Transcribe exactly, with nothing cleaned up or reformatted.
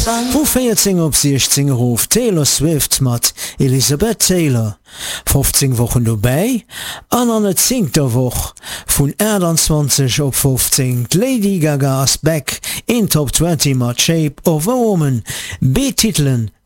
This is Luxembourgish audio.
Wo vierzehn op sechzehn Ruf Taylor Swift mat Elizabeth Taylor. fünfzehn Wochen dabei, an an et zinkter Woch vun einundzwanzig op fünfzehn Lady Gaga as back in Top zwanzig mat Shape of a Woman, B-Titeln